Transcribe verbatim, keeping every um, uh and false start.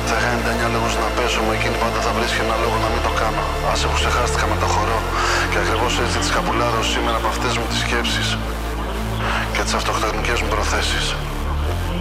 Θα είχα ενενήντα εννιά λόγους να πέσω, μα εκείνη πάντα θα βρίσκει ένα λόγο να μην το κάνω. Άσε που ξεχάστηκα με το χορό. Και ακριβώς έτσι τις καπουλάρω σήμερα από αυτές μου τις σκέψεις και τις αυτοκτονικές μου προθέσεις.